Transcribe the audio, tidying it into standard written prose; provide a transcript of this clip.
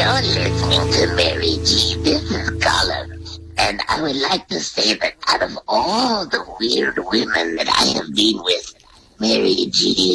You're listening to Mary G. This is Colin. And I would like to say that out of all the weird women that I have been with, Mary G.